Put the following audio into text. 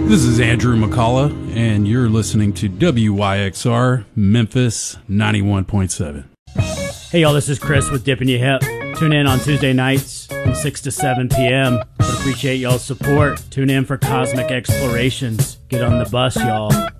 This is Andrew McCullough, and you're listening to WYXR Memphis 91.7. Hey y'all, this is Chris with Dippin' Ya Hip. Tune in on Tuesday nights from 6 to 7 p.m. Would appreciate y'all's support. Tune in for Cosmic Explorations. Get on the bus, y'all.